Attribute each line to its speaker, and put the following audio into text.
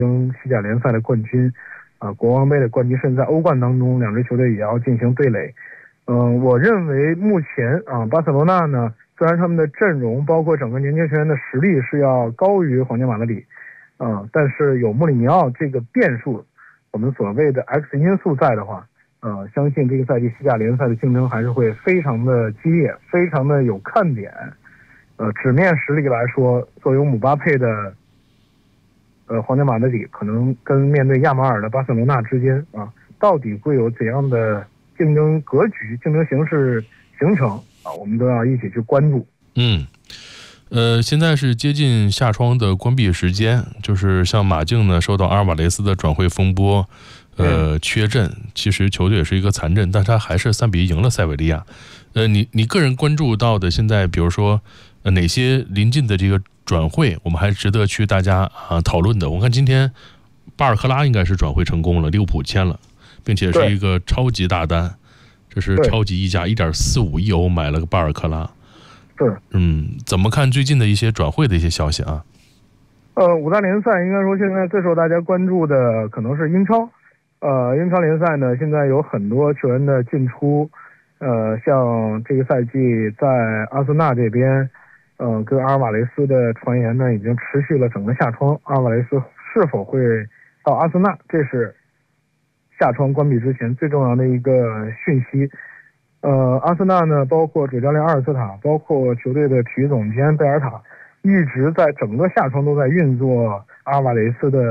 Speaker 1: 西甲联赛的冠军，国王杯的冠军，甚至在欧冠当中，两支球队也要进行对垒。我认为目前巴塞罗那呢，虽然他们的阵容包括整个年轻球员的实力是要高于皇家马德里，但是有穆里尼奥这个变数，我们所谓的 X 因素在的话，相信这个赛季西甲联赛的竞争还是会非常的激烈，非常的有看点。纸面实力来说，作为姆巴佩的皇家马德里可能跟面对亚马尔的巴塞罗那之间到底会有怎样的竞争格局、竞争形势形成我们都要一起去关注。
Speaker 2: 现在是接近夏窗的关闭时间，就是像马竞呢受到阿尔瓦雷斯的转会风波缺阵，其实球队也是一个残阵，但他还是3-1赢了塞维利亚。你个人关注到的现在比如说哪些临近的这个转会我们还值得去大家讨论的？我看今天巴尔克拉应该是转会成功了，利物浦签了，并且是一个超级大单，这是超级溢价1.45亿欧买了个巴尔克拉。怎么看最近的一些转会的一些消息啊？
Speaker 1: 五大联赛应该说现在最受大家关注的可能是英超。英超联赛呢，现在有很多球员的进出，像这个赛季在阿森纳这边，跟阿尔瓦雷斯的传言呢已经持续了整个夏窗。阿尔瓦雷斯是否会到阿森纳，这是夏窗关闭之前最重要的一个讯息。阿森纳呢，包括主教练阿尔特塔，包括球队的体育总监贝尔塔，一直在整个夏窗都在运作阿尔瓦雷斯的